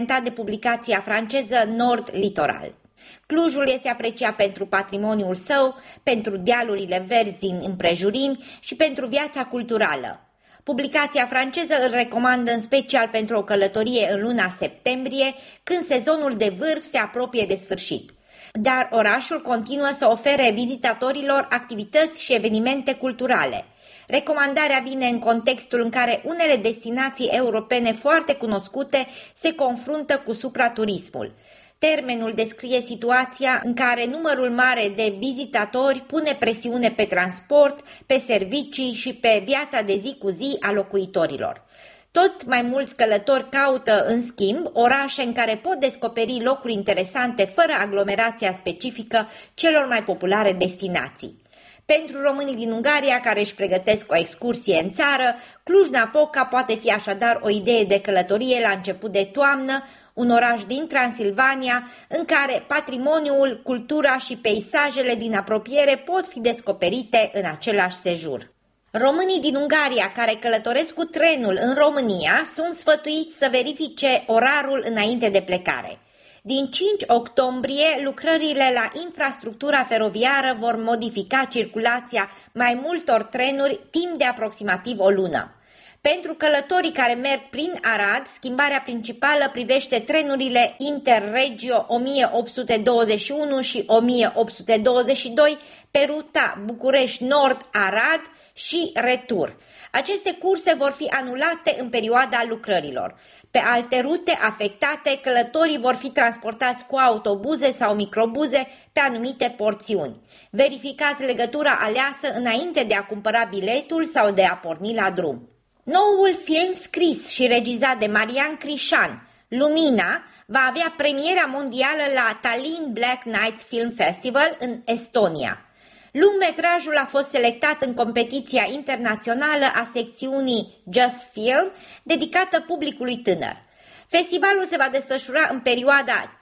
de publicația franceză Nord Litoral. Clujul este apreciat pentru patrimoniul său, pentru dealurile verzi din împrejurimi și pentru viața culturală. Publicația franceză îl recomandă în special pentru o călătorie în luna septembrie, când sezonul de vârf se apropie de sfârșit. Dar orașul continuă să ofere vizitatorilor activități și evenimente culturale. Recomandarea vine în contextul în care unele destinații europene foarte cunoscute se confruntă cu supraturismul. Termenul descrie situația în care numărul mare de vizitatori pune presiune pe transport, pe servicii și pe viața de zi cu zi a locuitorilor. Tot mai mulți călători caută, în schimb, orașe în care pot descoperi locuri interesante fără aglomerația specifică celor mai populare destinații. Pentru românii din Ungaria care își pregătesc o excursie în țară, Cluj-Napoca poate fi așadar o idee de călătorie la început de toamnă, un oraș din Transilvania în care patrimoniul, cultura și peisajele din apropiere pot fi descoperite în același sejur. Românii din Ungaria care călătoresc cu trenul în România sunt sfătuiți să verifice orarul înainte de plecare. Din 5 octombrie, lucrările la infrastructura feroviară vor modifica circulația mai multor trenuri timp de aproximativ o lună. Pentru călătorii care merg prin Arad, schimbarea principală privește trenurile Interregio 1821 și 1822 pe ruta București-Nord-Arad și retur. Aceste curse vor fi anulate în perioada lucrărilor. Pe alte rute afectate, călătorii vor fi transportați cu autobuze sau microbuze pe anumite porțiuni. Verificați legătura aleasă înainte de a cumpăra biletul sau de a porni la drum. Noul film scris și regizat de Marian Crișan, Lumina, va avea premiera mondială la Tallinn Black Nights Film Festival în Estonia. Lungmetrajul a fost selectat în competiția internațională a secțiunii Just Film, dedicată publicului tânăr. Festivalul se va desfășura în perioada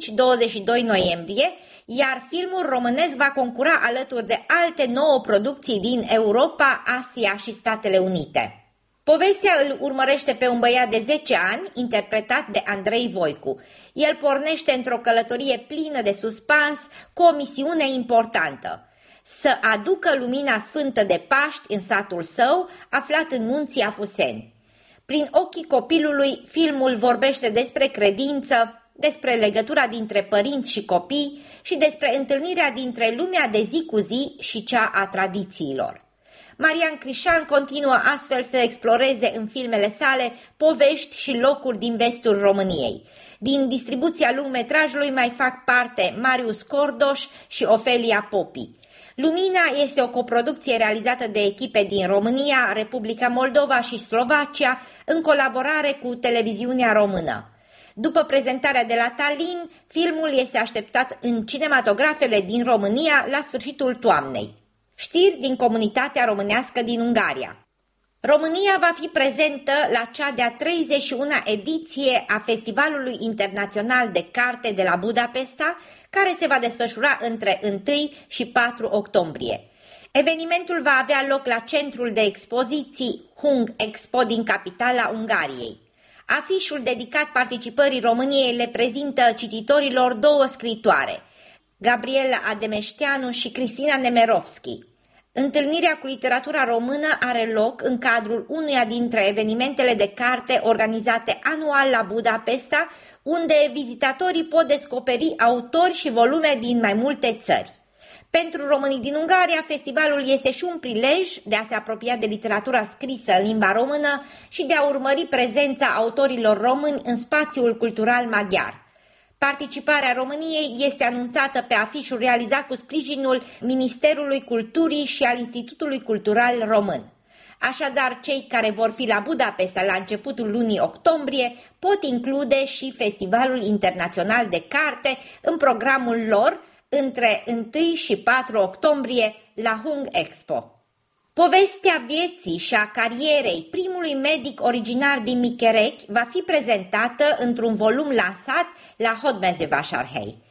5-22 noiembrie, iar filmul românesc va concura alături de alte 9 producții din Europa, Asia și Statele Unite. Povestea îl urmărește pe un băiat de 10 ani, interpretat de Andrei Voicu. El pornește într-o călătorie plină de suspans, cu o misiune importantă: să aducă lumina sfântă de Paști în satul său, aflat în munții Apuseni. Prin ochii copilului, filmul vorbește despre credință, despre legătura dintre părinți și copii și despre întâlnirea dintre lumea de zi cu zi și cea a tradițiilor. Marian Crișan continuă astfel să exploreze în filmele sale povești și locuri din vestul României. Din distribuția lungmetrajului mai fac parte Marius Cordoș și Ofelia Popi. Lumina este o coproducție realizată de echipe din România, Republica Moldova și Slovacia, în colaborare cu televiziunea română. După prezentarea de la Tallinn, filmul este așteptat în cinematografele din România la sfârșitul toamnei. Știri din comunitatea românească din Ungaria. România va fi prezentă la cea de-a 31-a ediție a Festivalului Internațional de Carte de la Budapesta, care se va desfășura între 1 și 4 octombrie. Evenimentul va avea loc la centrul de expoziții Hung Expo din capitala Ungariei. Afișul dedicat participării României le prezintă cititorilor 2 scriitoare, Gabriela Ademeșteanu și Cristina Nemerovski. Întâlnirea cu literatura română are loc în cadrul unuia dintre evenimentele de carte organizate anual la Budapesta, unde vizitatorii pot descoperi autori și volume din mai multe țări. Pentru românii din Ungaria, festivalul este și un prilej de a se apropia de literatura scrisă în limba română și de a urmări prezența autorilor români în spațiul cultural maghiar. Participarea României este anunțată pe afișul realizat cu sprijinul Ministerului Culturii și al Institutului Cultural Român. Așadar, cei care vor fi la Budapesta la începutul lunii octombrie pot include și Festivalul Internațional de Carte în programul lor între 1 și 4 octombrie la Hung Expo. Povestea vieții și a carierei primului medic originar din Micherechi va fi prezentată într-un volum lansat la Hódmezővásárhely.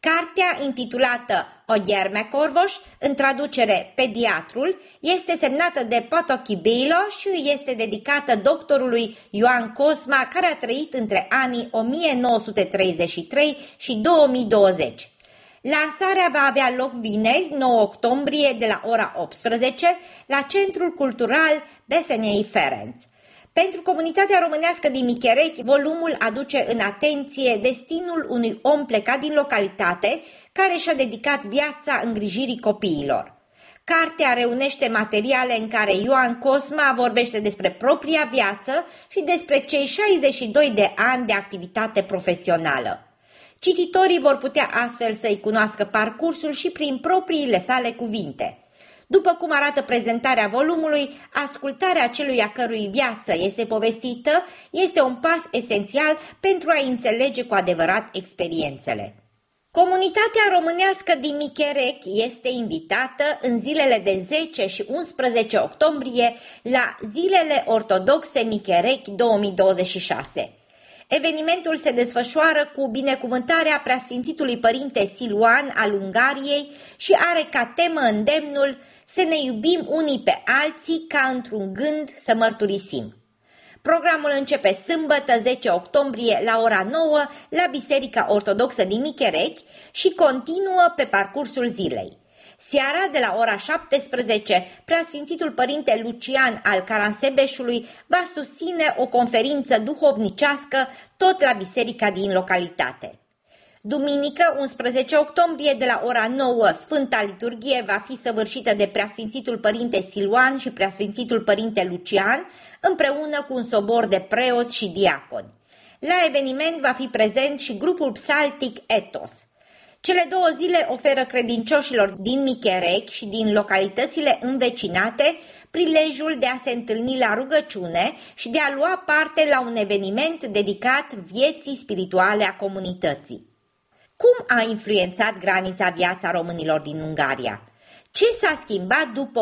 Cartea, intitulată O Gyermekorvos, în traducere Pediatrul, este semnată de Potocchibilo și este dedicată doctorului Ioan Cosma, care a trăit între anii 1933 și 2020. Lansarea va avea loc vineri, 9 octombrie, de la ora 18, la Centrul Cultural Besenei Ferenc. Pentru comunitatea românească din Micherechi, volumul aduce în atenție destinul unui om plecat din localitate care și-a dedicat viața îngrijirii copiilor. Cartea reunește materiale în care Ioan Cosma vorbește despre propria viață și despre cei 62 de ani de activitate profesională. Cititorii vor putea astfel să-i cunoască parcursul și prin propriile sale cuvinte. După cum arată prezentarea volumului, ascultarea celui a cărui viață este povestită este un pas esențial pentru a înțelege cu adevărat experiențele. Comunitatea românească din Micherechi este invitată în zilele de 10 și 11 octombrie la Zilele Ortodoxe Micherechi 2026. Evenimentul se desfășoară cu binecuvântarea Preasfințitului Părinte Siluan al Ungariei și are ca temă îndemnul să ne iubim unii pe alții ca într-un gând să mărturisim. Programul începe sâmbătă 10 octombrie la ora 9 la Biserica Ortodoxă din Micherechi și continuă pe parcursul zilei. Seara, de la ora 17, Preasfințitul Părinte Lucian al Caransebeșului va susține o conferință duhovnicească tot la biserica din localitate. Duminică, 11 octombrie, de la ora 9, Sfânta Liturghie va fi săvârșită de Preasfințitul Părinte Siluan și Preasfințitul Părinte Lucian, împreună cu un sobor de preoți și diaconi. La eveniment va fi prezent și grupul psaltic Ethos. Cele două zile oferă credincioșilor din Micherechi și din localitățile învecinate prilejul de a se întâlni la rugăciune și de a lua parte la un eveniment dedicat vieții spirituale a comunității. Cum a influențat granița viața românilor din Ungaria? Ce s-a schimbat după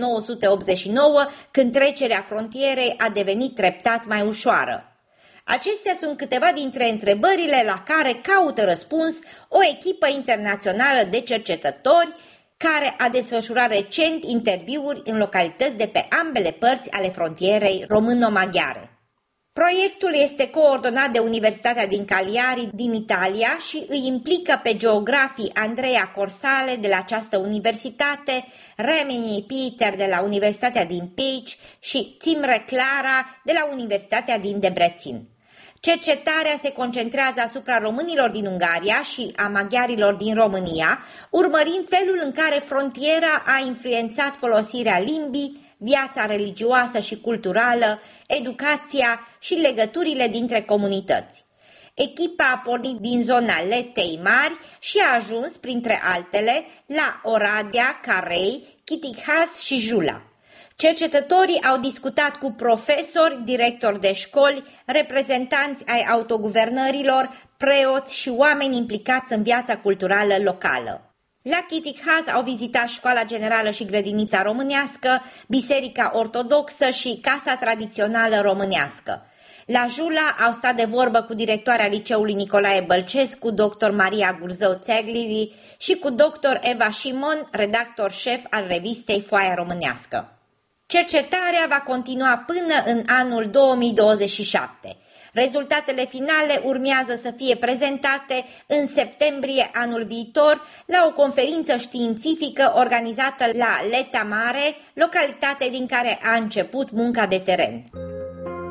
1989, când trecerea frontierei a devenit treptat mai ușoară? Acestea sunt câteva dintre întrebările la care caută răspuns o echipă internațională de cercetători care a desfășurat recent interviuri în localități de pe ambele părți ale frontierei româno-maghiare. Proiectul este coordonat de Universitatea din Cagliari din Italia și îi implică pe geografii Andreea Corsale de la această universitate, Remini Peter de la Universitatea din Pécs și Timre Clara de la Universitatea din Debrecen. Cercetarea se concentrează asupra românilor din Ungaria și a maghiarilor din România, urmărind felul în care frontiera a influențat folosirea limbii, viața religioasă și culturală, educația și legăturile dintre comunități. Echipa a pornit din zona Letei Mari și a ajuns, printre altele, la Oradea, Carei, Chitichas și Jula. Cercetătorii au discutat cu profesori, directori de școli, reprezentanți ai autoguvernărilor, preoți și oameni implicați în viața culturală locală. La Chitichas au vizitat Școala Generală și Grădinița Românească, Biserica Ortodoxă și Casa Tradițională Românească. La Jula au stat de vorbă cu directoarea Liceului Nicolae Bălcescu, dr. Maria Gurzău-Țegliri, și cu dr. Eva Șimon, redactor șef al revistei Foaia Românească. Cercetarea va continua până în anul 2027. Rezultatele finale urmează să fie prezentate în septembrie anul viitor la o conferință științifică organizată la Leta Mare, localitate din care a început munca de teren.